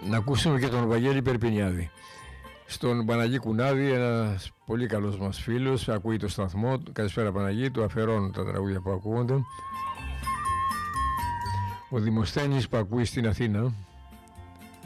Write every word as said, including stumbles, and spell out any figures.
να ακούσουμε και τον Βαγγέλη Περπινιάδη. Στον Παναγί Κουνάδη, ένας πολύ καλός μας φίλος, ακούει το σταθμό. Καλησπέρα Παναγί, του αφαιρώνω τα τραγούδια που ακούγονται. Ο Δημοσθένης που ακούει στην Αθήνα.